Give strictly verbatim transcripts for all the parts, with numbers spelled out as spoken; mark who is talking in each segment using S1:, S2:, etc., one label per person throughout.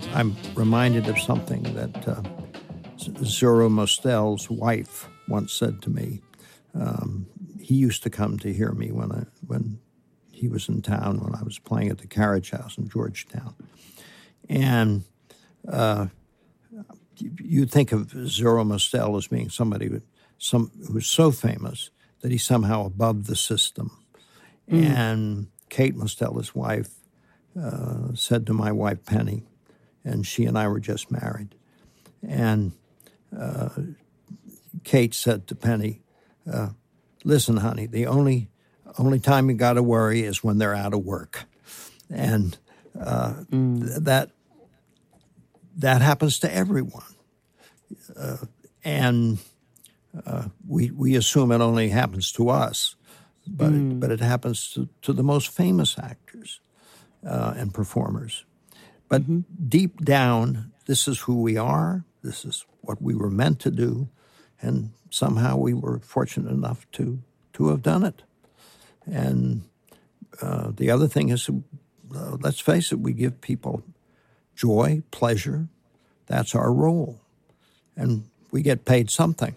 S1: I'm reminded of something that uh, Zora Mostel's wife once said to me. Um, he used to come to hear me when I, when he was in town, when I was playing at the Carriage House in Georgetown. And uh, you think of Zora Mostel as being somebody who, some, who's so famous that he's somehow above the system. Mm. And Kate Mostel, his wife, uh, said to my wife, Penny, and she and I were just married. And uh, Kate said to Penny, uh, listen, honey, the only only time you got to worry is when they're out of work. And uh, mm. th- that that happens to everyone. Uh, and uh, we we assume it only happens to us, but, mm. it, but it happens to, to the most famous actors uh, and performers. But mm-hmm. deep down, this is who we are. This is what we were meant to do. And somehow we were fortunate enough to, to have done it. And uh, the other thing is, uh, let's face it, we give people joy, pleasure. That's our role. And we get paid something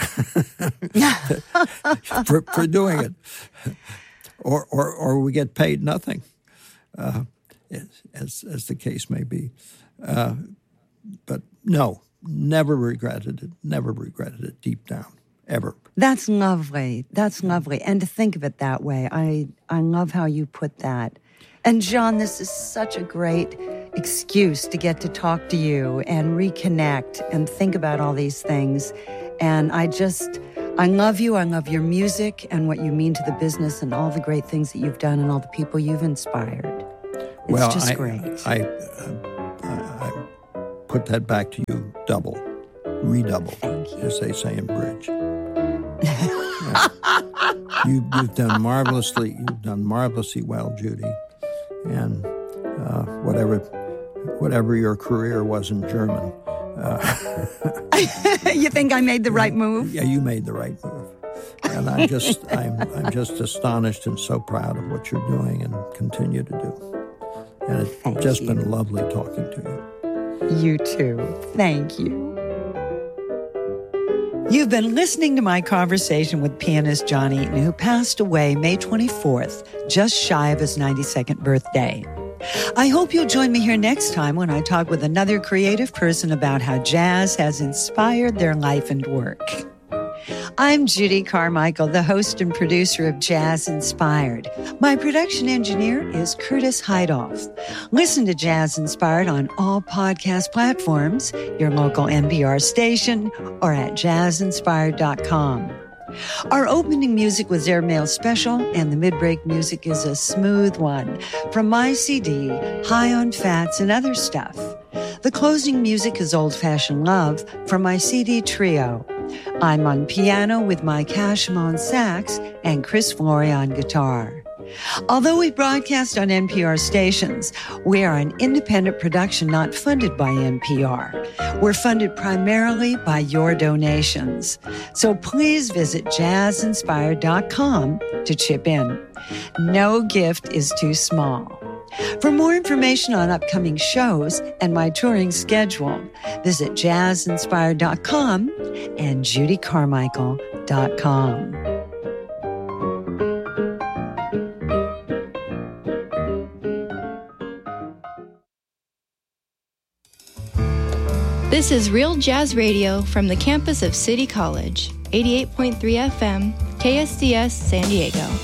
S1: for, for doing it. Or, or, or we get paid nothing. Uh, As, as the case may be. Uh, but no, never regretted it, never regretted it deep down, ever.
S2: That's lovely. That's lovely. And to think of it that way, I, I love how you put that. And John, this is such a great excuse to get to talk to you and reconnect and think about all these things. And I just, I love you. I love your music and what you mean to the business and all the great things that you've done and all the people you've inspired. It's
S1: well,
S2: just
S1: I,
S2: great.
S1: I, I, I put that back to you double, redouble, as they say in bridge. Yeah. you, you've done marvelously. You've done marvelously well, Judy. And uh, whatever, whatever your career was in German. Uh,
S2: you think I made the right move?
S1: Yeah, you made the right move. And I'm just, I'm, I'm just astonished and so proud of what you're doing and continue to do. And it's Thank just you. been lovely talking to you.
S2: You too. Thank you. You've been listening to my conversation with pianist John Eaton, who passed away May twenty-fourth, just shy of his ninety-second birthday. I hope you'll join me here next time when I talk with another creative person about how jazz has inspired their life and work. I'm Judy Carmichael, the host and producer of Jazz Inspired. My production engineer is Curtis Heidoff. Listen to Jazz Inspired on all podcast platforms, your local N P R station, or at jazz inspired dot com. Our opening music was Airmail Special, and the mid-break music is a smooth one from my C D, High on Fats and Other Stuff. The closing music is Old Fashioned Love from my C D Trio. I'm on piano with Mike Hashem on sax and Chris Flory on guitar. Although we broadcast on N P R stations, we are an independent production not funded by N P R. We're funded primarily by your donations. So please visit jazz inspired dot com to chip in. No gift is too small. For more information on upcoming shows and my touring schedule, visit jazz inspired dot com and judy carmichael dot com.
S3: This is Real Jazz Radio from the campus of City College, eighty-eight point three F M, K S D S San Diego.